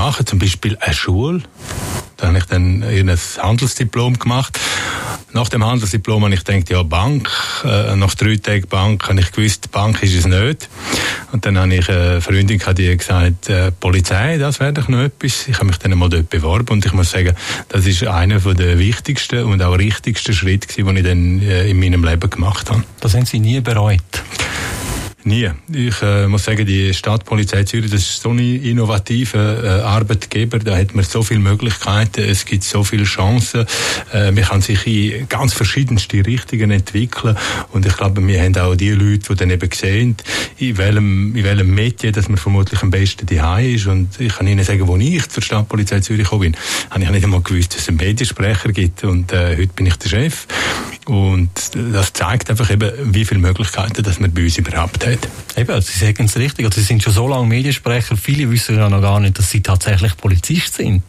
machen, zum Beispiel eine Schule. Da habe ich dann ein Handelsdiplom gemacht. Nach dem Handelsdiplom habe ich gedacht, ja, Bank. Nach 3 Tagen Bank habe ich gewusst, Bank ist es nicht. Und dann habe ich eine Freundin, die gesagt, Polizei, das wäre doch noch etwas. Ich habe mich dann mal dort beworben und ich muss sagen, das ist einer der wichtigsten und auch richtigsten Schritte, die ich dann in meinem Leben gemacht habe. Das haben Sie nie bereut? Nie. Ich muss sagen, die Stadtpolizei Zürich, das ist so ein innovativer Arbeitgeber, da hat man so viele Möglichkeiten, es gibt so viele Chancen, man kann sich in ganz verschiedenste Richtungen entwickeln und ich glaube, wir haben auch die Leute, die dann eben sehen, in welchem Metier, dass man vermutlich am besten daheim ist und ich kann Ihnen sagen, als ich zur Stadtpolizei Zürich gekommen bin, habe ich nicht einmal gewusst, dass es einen Mediensprecher gibt und heute bin ich der Chef und das zeigt einfach eben, wie viele Möglichkeiten, dass man bei uns überhaupt hat. Eben, Sie sagen es richtig, also Sie sind schon so lange Mediensprecher, viele wissen ja noch gar nicht, dass Sie tatsächlich Polizist sind.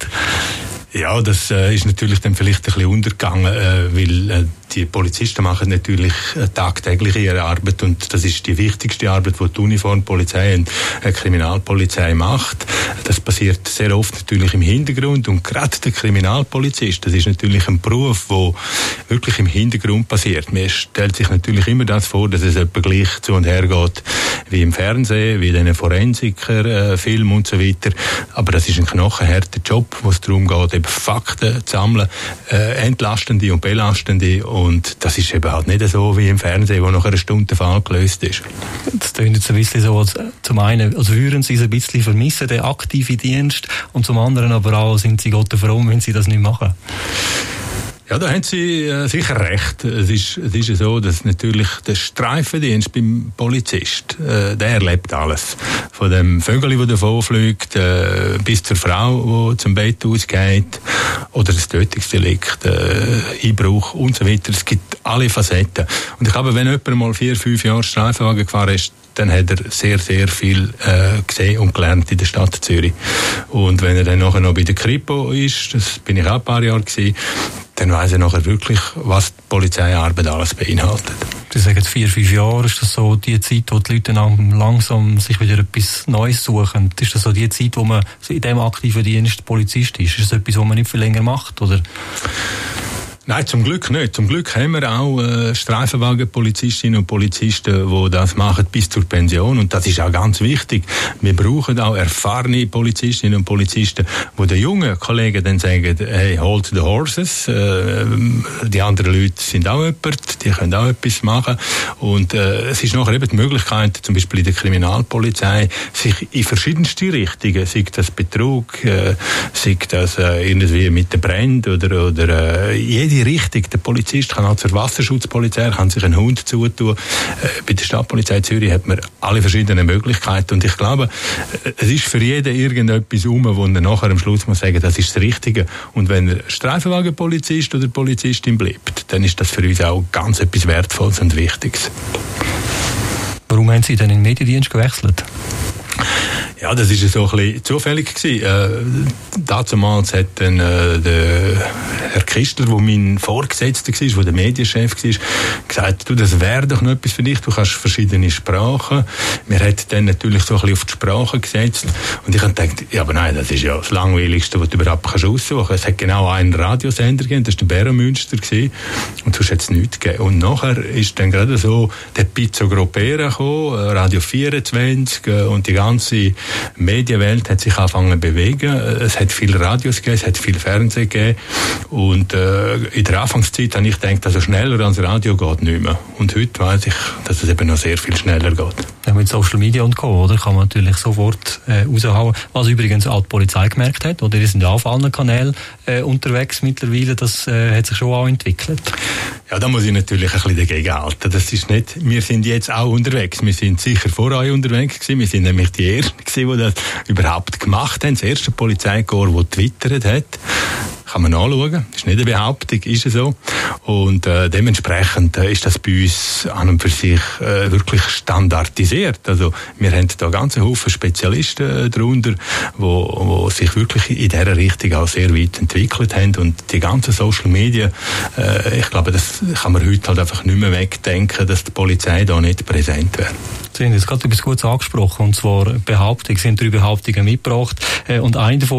Ja, das ist natürlich dann vielleicht ein bisschen untergegangen, weil die Polizisten machen natürlich tagtäglich ihre Arbeit und das ist die wichtigste Arbeit, die die Uniformpolizei und die Kriminalpolizei macht. Das passiert sehr oft natürlich im Hintergrund und gerade der Kriminalpolizist, das ist natürlich ein Beruf, der wirklich im Hintergrund passiert. Man stellt sich natürlich immer das vor, dass es etwa gleich zu und her geht wie im Fernsehen, wie in den Forensiker-Filmen und so weiter. Aber das ist ein knochenharter Job, wo es darum geht, eben Fakten zu sammeln, entlastende und belastende. Und das ist eben halt nicht so wie im Fernsehen, wo nach einer Stunde der Fall gelöst ist. Das klingt jetzt ein bisschen so, zum einen, als würden Sie es ein bisschen vermissen, den aktiven Dienst, und zum anderen aber auch, sind Sie Gott froh, wenn Sie das nicht machen? Ja, da haben Sie sicher recht. Es ist so, dass natürlich der Streifendienst beim Polizist, der erlebt alles. Von dem Vögel, das davon fliegt, bis zur Frau, die zum Bett ausgeht, oder das Tötungsdelikt, Einbruch und so weiter. Es gibt alle Facetten. Und ich glaube, wenn jemand mal 4-5 Jahre Streifenwagen gefahren ist, dann hat er sehr, sehr viel gesehen und gelernt in der Stadt Zürich. Und wenn er dann nachher noch bei der Kripo ist, das bin ich auch ein paar Jahre gewesen, dann weiss er nachher wirklich, was die Polizeiarbeit alles beinhaltet. Sie sagen, 4-5 Jahre, ist das so die Zeit, wo die Leute dann langsam sich wieder etwas Neues suchen? Ist das so die Zeit, wo man in diesem aktiven Dienst Polizist ist? Ist das etwas, was man nicht viel länger macht, oder? Nein, zum Glück nicht. Zum Glück haben wir auch Streifenwagenpolizistinnen und Polizisten, die das machen bis zur Pension. Und das ist auch ganz wichtig. Wir brauchen auch erfahrene Polizistinnen und Polizisten, die den jungen Kollegen dann sagen, hey, hold the horses. Die anderen Leute sind auch jemand, die können auch etwas machen. Und es ist nachher eben die Möglichkeit, zum Beispiel in der Kriminalpolizei, sich in verschiedenste Richtungen, sei das Betrug, sei das irgendwie mit den Bränden oder jede Richtung. Der Polizist kann auch zur Wasserschutzpolizei, kann sich einen Hund zutun. Bei der Stadtpolizei Zürich hat man alle verschiedenen Möglichkeiten. Und ich glaube, es ist für jeden irgendetwas wo er nachher am Schluss muss sagen, das ist das Richtige. Und wenn er Streifenwagenpolizist oder Polizistin bleibt, dann ist das für uns auch ganz etwas Wertvolles und Wichtiges. Warum haben Sie denn in den Mediendienst gewechselt? Ja, das ist so ein bisschen zufällig gewesen. Damals hat dann der Herr Kistler, der mein Vorgesetzter war, der der Medienchef war, gesagt, du, das wäre doch noch etwas für dich, du kannst verschiedene Sprachen. Wir haben dann natürlich so ein bisschen auf die Sprache gesetzt und ich habe gedacht, ja, aber nein, das ist ja das Langweiligste, was du überhaupt aussuchen kannst. Es hat genau einen Radiosender gegeben, das war der Beromünster und sonst hat es nichts gegeben. Und nachher ist dann gerade so der Pizzo Gropera gekommen, Radio 24 und die ganze Medienwelt hat sich angefangen zu bewegen. Es hat viele Radios gegeben, es hat viel Fernsehen gegeben. Und in der Anfangszeit habe ich gedacht, also schneller als Radio geht nicht mehr. Und heute weiss ich, dass es eben noch sehr viel schneller geht. Ja, mit Social Media und Co., oder? Kann man natürlich sofort raushauen. Was übrigens auch die Polizei gemerkt hat, oder? Die sind ja auf allen Kanälen unterwegs mittlerweile. Das hat sich schon auch entwickelt. Ja, da muss ich natürlich ein bisschen dagegen halten. Das ist nicht, wir sind jetzt auch unterwegs. Wir sind sicher vor euch unterwegs gewesen. Wir sind nämlich die Ersten gewesen, die das überhaupt gemacht haben. Das erste Polizeikorps, das twittert hat. Kann man nachschauen. Ist nicht eine Behauptung, ist es so. Und dementsprechend ist das bei uns an und für sich wirklich standardisiert. Also wir haben da ganze Haufen Spezialisten drunter, wo sich wirklich in dieser Richtung auch sehr weit entwickelt haben. Und die ganzen Social Media, ich glaube, das kann man heute halt einfach nicht mehr wegdenken, dass die Polizei da nicht präsent wäre. Sie haben jetzt gerade etwas Gutes angesprochen, und zwar Behauptungen. Sie haben 3 Behauptungen mitgebracht. Und eine davon